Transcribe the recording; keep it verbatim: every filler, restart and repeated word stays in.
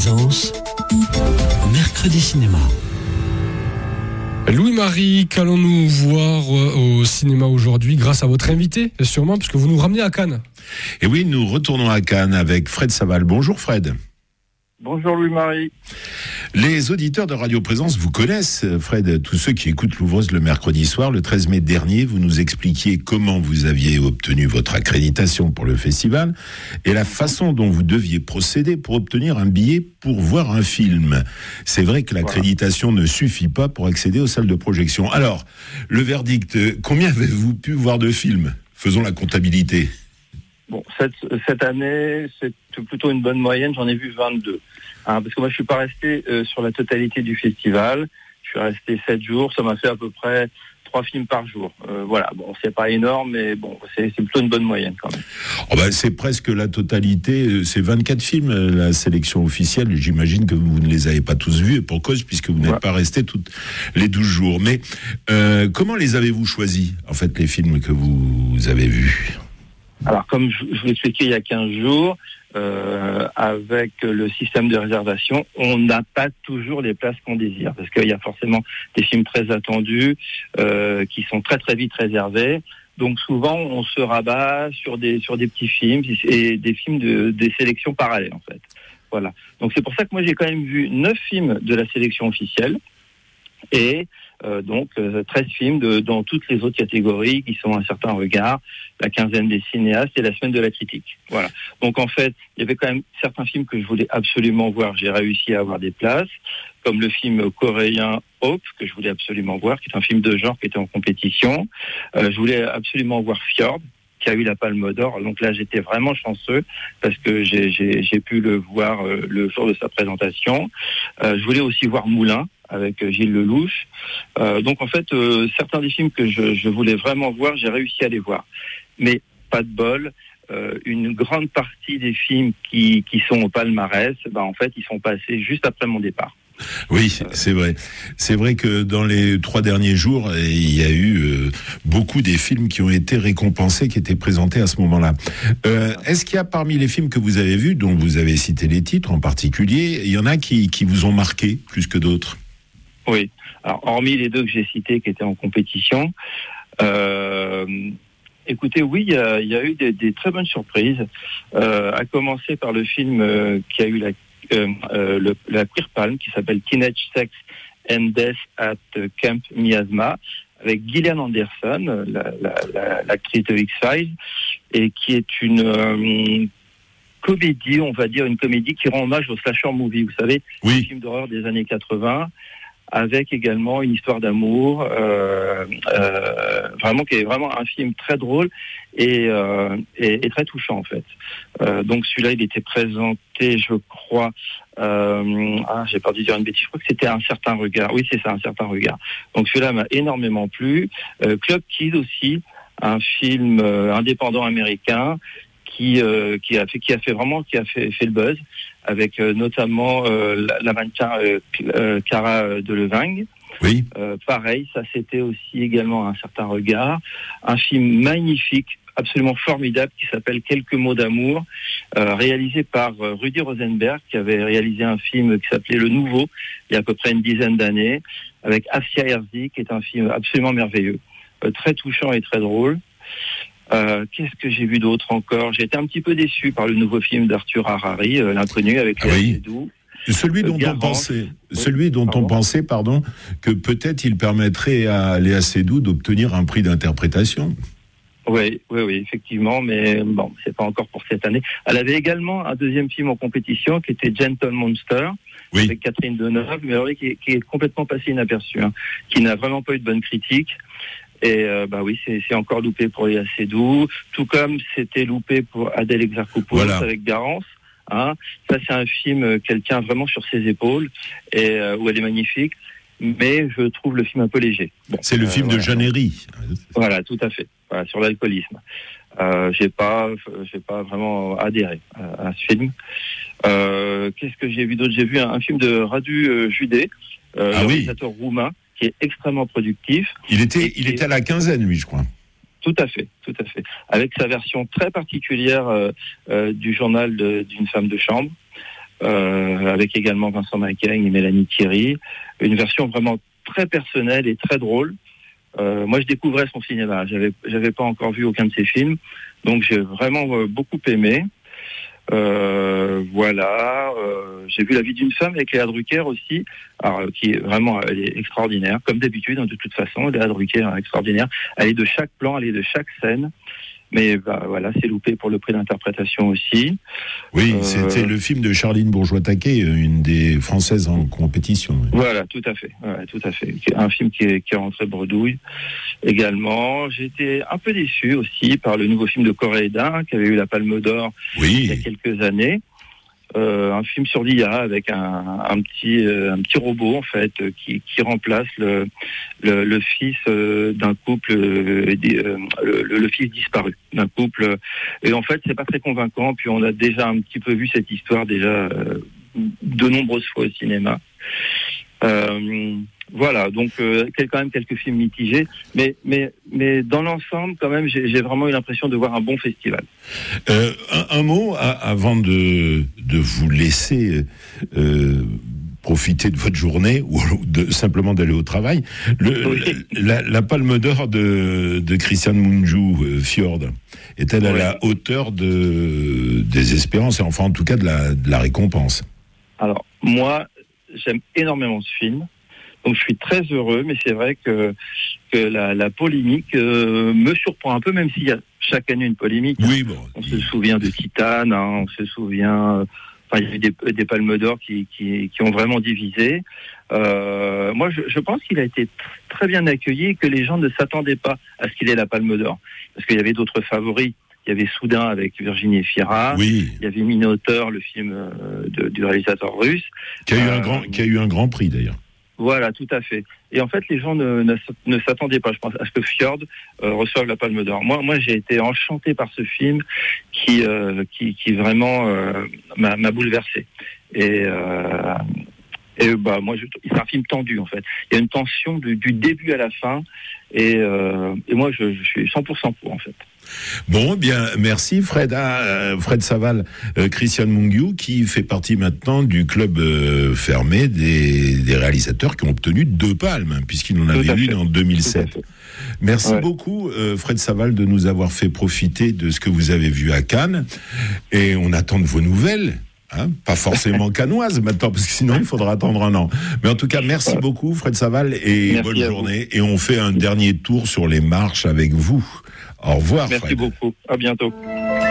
Présence, Mercredi Cinéma. Louis-Marie, qu'allons-nous voir au cinéma aujourd'hui grâce à votre invité, sûrement, puisque vous nous ramenez à Cannes. Et oui, nous retournons à Cannes avec Fred Saval. Bonjour Fred. Bonjour Louis-Marie. Les auditeurs de Radio Présence vous connaissent, Fred, tous ceux qui écoutent l'Ouvreuse le mercredi soir. Le treize mai dernier, vous nous expliquiez comment vous aviez obtenu votre accréditation pour le festival et la façon dont vous deviez procéder pour obtenir un billet pour voir un film. C'est vrai que l'accréditation voilà. ne suffit pas pour accéder aux salles de projection. Alors, le verdict, combien avez-vous pu voir de films ? Faisons la comptabilité. Bon, cette, cette année, c'est plutôt une bonne moyenne, j'en ai vu vingt-deux. Hein, parce que moi, je suis pas resté euh, sur la totalité du festival. Je suis resté sept jours, ça m'a fait à peu près trois films par jour. Euh, voilà, bon, c'est pas énorme, mais bon, c'est, c'est plutôt une bonne moyenne quand même. Oh ben, c'est presque la totalité, c'est vingt-quatre films, la sélection officielle. J'imagine que vous ne les avez pas tous vus, et pour cause, puisque vous n'êtes ouais. pas resté toutes les douze jours. Mais euh, comment les avez-vous choisis, en fait, les films que vous avez vus ? Alors, comme je vous l'expliquais il y a quinze jours, euh, avec le système de réservation, on n'a pas toujours les places qu'on désire, parce qu'il y a forcément des films très attendus, euh, qui sont très très vite réservés. Donc souvent, on se rabat sur des sur des petits films et des films de des sélections parallèles, en fait. Voilà. Donc c'est pour ça que moi j'ai quand même vu neuf films de la sélection officielle et Euh, donc euh, treize films de, dans toutes les autres catégories qui sont un certain regard, la quinzaine des cinéastes et la semaine de la critique. Voilà. Donc en fait, il y avait quand même certains films que je voulais absolument voir. J'ai réussi à avoir des places, comme le film coréen Hope, que je voulais absolument voir, qui est un film de genre qui était en compétition. Euh, je voulais absolument voir Fjord, qui a eu la Palme d'Or. Donc là, j'étais vraiment chanceux parce que j'ai, j'ai, j'ai pu le voir euh, le jour de sa présentation. Euh, je voulais aussi voir Moulin avec Gilles Lelouch. Euh, donc en fait, euh, certains des films que je, je voulais vraiment voir, j'ai réussi à les voir. Mais pas de bol, euh, une grande partie des films qui, qui sont au palmarès, bah, en fait, ils sont passés juste après mon départ. Oui, c'est vrai. C'est vrai que dans les trois derniers jours, il y a eu euh, beaucoup des films qui ont été récompensés, qui étaient présentés à ce moment-là. Euh, est-ce qu'il y a parmi les films que vous avez vus, dont vous avez cité les titres en particulier, il y en a qui, qui vous ont marqué plus que d'autres ? Oui. Alors, hormis les deux que j'ai cités qui étaient en compétition, euh, écoutez, oui, il y a, il y a eu des, des très bonnes surprises, euh, à commencer par le film euh, qui a eu la Euh, euh, le, la Queer Palm, qui s'appelle Teenage Sex and Death at Camp Miasma, avec Gillian Anderson, la, la, la, l'actrice de X-Files, et qui est une euh, comédie, on va dire une comédie qui rend hommage au slasher movie, vous savez, oui. un film d'horreur des années quatre-vingts, avec également une histoire d'amour, euh, euh, vraiment qui est vraiment un film très drôle et, euh, et, et très touchant en fait. Euh, donc celui-là, il était présenté, je crois, euh, ah, j'ai pas dû dire une bêtise, je crois que c'était Un certain regard. Oui, c'est ça, Un certain regard. Donc celui-là m'a énormément plu. Euh, Club Kid aussi, un film euh, indépendant américain. Qui, euh, qui a fait qui a fait vraiment qui a fait, fait le buzz avec euh, notamment euh, la, la mannequin euh, euh, Cara Delevingne. Oui. Euh, pareil, ça c'était aussi également Un certain regard, un film magnifique, absolument formidable qui s'appelle Quelques mots d'amour, euh, réalisé par euh, Rudy Rosenberg qui avait réalisé un film qui s'appelait Le Nouveau il y a à peu près une dizaine d'années avec Assia Herzi qui est un film absolument merveilleux, euh, très touchant et très drôle. Euh, qu'est-ce que j'ai vu d'autre encore ? J'ai été un petit peu déçu par le nouveau film d'Arthur Harari, euh, L'inconnu, avec ah oui. Seydoux. Celui dont Garance. on pensait, Oui. celui dont pardon. on pensait, pardon, que peut-être il permettrait à Léa Seydoux d'obtenir un prix d'interprétation. Oui, oui, oui, effectivement, mais bon, c'est pas encore pour cette année. Elle avait également un deuxième film en compétition qui était Gentle Monster, oui. avec Catherine Deneuve, mais alors, qui, est, qui est complètement passé inaperçu, hein, qui n'a vraiment pas eu de bonne critique. Et euh, bah oui, c'est, c'est encore loupé pour Léa Seydoux, tout comme c'était loupé pour Adèle Exarchopoulos voilà. avec Garance. Hein. Ça, c'est un film qu'elle tient vraiment sur ses épaules et euh, où elle est magnifique. Mais je trouve le film un peu léger. Bon, c'est le euh, film voilà. de Jeanne Herry. Voilà, tout à fait. Voilà, sur l'alcoolisme. Euh, j'ai pas, j'ai pas vraiment adhéré à, à ce film. Euh, qu'est-ce que j'ai vu d'autre ? J'ai vu un, un film de Radu euh, Judet, euh, ah, le oui. réalisateur roumain, qui est extrêmement productif. Il était, il était à la quinzaine, lui, je crois. Tout à fait, tout à fait. Avec sa version très particulière euh, euh, du journal de, d'une femme de chambre. euh, avec également Vincent Macaigne et Mélanie Thierry. Une version vraiment très personnelle et très drôle. Euh, moi, je découvrais son cinéma. J'avais, j'avais pas encore vu aucun de ses films, donc j'ai vraiment euh, beaucoup aimé. Euh, voilà. Euh, j'ai vu La vie d'une femme avec Léa Drucker aussi, alors, qui est vraiment, elle est extraordinaire, comme d'habitude, hein, de toute façon. Léa Drucker est extraordinaire. Elle est de chaque plan, elle est de chaque scène. Mais bah, voilà, c'est loupé pour le prix d'interprétation aussi. Oui, euh... c'était le film de Charline Bourgeois-Taquet, une des Françaises en compétition. Oui. Voilà, tout à fait. Ouais, tout à fait. Un film qui est, qui est rentré bredouille également. J'étais un peu déçu aussi par le nouveau film de Coréda, qui avait eu la Palme d'Or oui. il y a quelques années. Euh, un film sur l'I A avec un, un petit euh, un petit robot en fait euh, qui, qui remplace le le, le fils euh, d'un couple euh, euh, le, le fils disparu d'un couple et en fait c'est pas très convaincant, puis on a déjà un petit peu vu cette histoire déjà euh, de nombreuses fois au cinéma. Euh, voilà, donc euh, quand même quelques films mitigés, mais mais mais dans l'ensemble, quand même, j'ai, j'ai vraiment eu l'impression de voir un bon festival. Euh, un, un mot à, avant de de vous laisser euh, profiter de votre journée ou de, simplement d'aller au travail. Le, oui. la, la Palme d'Or de de Christian Mungiu, euh, Fjord, est-elle oui. à la hauteur de des espérances et enfin en tout cas de la de la récompense? Alors moi, j'aime énormément ce film. Donc je suis très heureux, mais c'est vrai que, que la, la polémique euh, me surprend un peu, même s'il y a chaque année une polémique. Oui, bon, on il... se souvient de Titane, hein, on se souvient... Enfin, il y a eu des, des palmes d'or qui, qui, qui ont vraiment divisé. Euh, moi, je, je pense qu'il a été très bien accueilli et que les gens ne s'attendaient pas à ce qu'il ait la palme d'or. Parce qu'il y avait d'autres favoris. Il y avait Soudain avec Virginie Efira. Oui. Il y avait Minotaur, le film de, du réalisateur russe. Qui a eu euh, un grand, qui a eu un grand prix d'ailleurs. Voilà, tout à fait. Et en fait, les gens ne, ne, ne s'attendaient pas, je pense, à ce que Fjord euh, reçoive la Palme d'Or. Moi, moi, j'ai été enchanté par ce film qui, euh, qui, qui vraiment euh, m'a, m'a bouleversé. Et, euh, et bah, moi, je, c'est un film tendu en fait. Il y a une tension du, du début à la fin, et, euh, et moi, je, je suis cent pour cent pour en fait. Bon, bien, merci Fred. Ah, euh, Fred Saval, euh, Christian Mungiu, qui fait partie maintenant du club euh, fermé des, des réalisateurs qui ont obtenu deux palmes, hein, puisqu'il en avait une en deux mille sept. Merci ouais. beaucoup, euh, Fred Saval, de nous avoir fait profiter de ce que vous avez vu à Cannes. Et on attend de vos nouvelles. Hein, pas forcément cannoise maintenant, parce que sinon il faudra attendre un an. Mais en tout cas, merci ouais. beaucoup, Fred Saval, et merci bonne journée. Vous. Et on fait un dernier tour sur les marches avec vous. Au revoir, Merci Fred. beaucoup. À bientôt.